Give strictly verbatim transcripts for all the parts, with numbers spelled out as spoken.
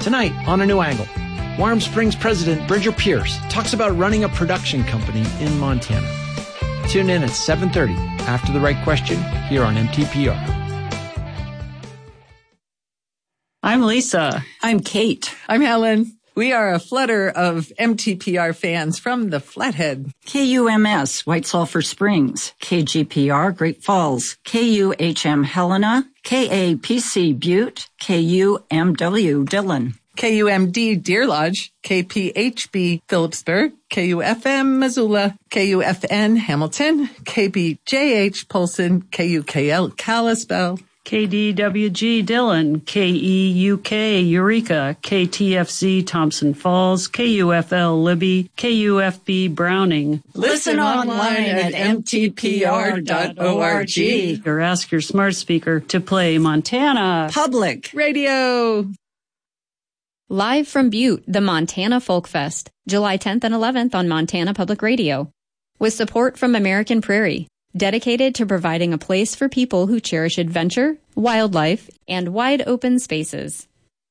Tonight, on A New Angle, Warm Springs President Bridger Pierce talks about running a production company in Montana. Tune in at seven thirty after The Right Question here on M T P R. I'm Lisa. I'm Kate. I'm Helen. We are a flutter of M T P R fans from the Flathead. K U M S, White Sulphur Springs. K G P R, Great Falls. K U H M, Helena. K A P C, Butte. K U M W, Dillon. K U M D, Deer Lodge. K P H B, Phillipsburg. K U F M, Missoula. K U F N, Hamilton. K B J H, Polson. K U K L, Kalispell. K D W G, Dillon. K E U K, Eureka. K T F Z, Thompson Falls. K U F L, Libby. K U F B, Browning. Listen online at m t p r dot org. Or ask your smart speaker to play Montana Public Radio. Live from Butte, the Montana Folk Fest, July tenth and eleventh on Montana Public Radio. With support from American Prairie, dedicated to providing a place for people who cherish adventure, wildlife, and wide-open spaces.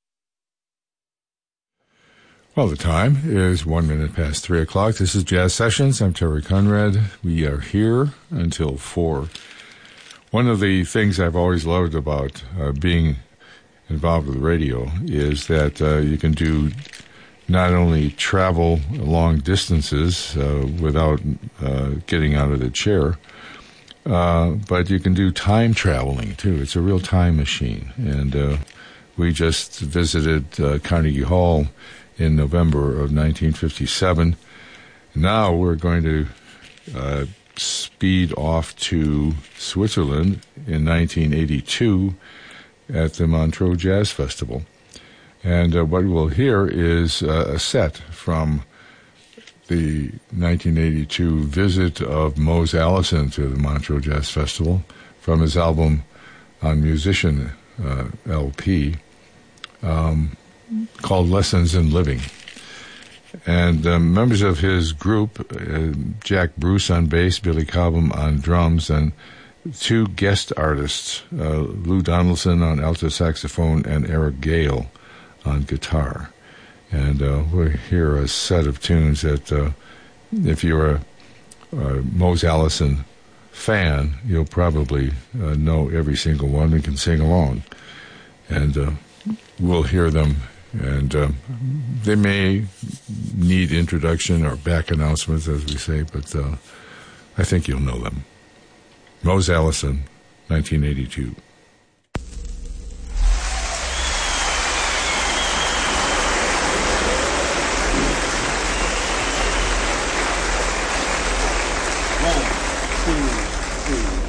Well, the time is one minute past three o'clock. This is Jazz Sessions. I'm Terry Conrad. We are here until four. One of the things I've always loved about uh, being involved with radio is that uh, you can do not only travel long distances uh, without uh, getting out of the chair, uh, but you can do time traveling too. It's a real time machine. And uh, we just visited uh, Carnegie Hall in November of nineteen fifty-seven. Now we're going to uh, speed off to Switzerland in nineteen eighty-two at the Montreux Jazz Festival. And uh, what we'll hear is uh, a set from the nineteen eighty-two visit of Mose Allison to the Montreux Jazz Festival from his album on Musician uh, L P um, called Lessons in Living. And uh, members of his group, uh, Jack Bruce on bass, Billy Cobham on drums, and two guest artists, uh, Lou Donaldson on alto saxophone and Eric Gale on guitar. And uh, we'll hear a set of tunes that, uh, if you're a, a Mose Allison fan, you'll probably uh, know every single one and can sing along. And uh, we'll hear them, and uh, they may need introduction or back announcements, as we say, but uh, I think you'll know them. Mose Allison, nineteen eighty-two. One, two, three.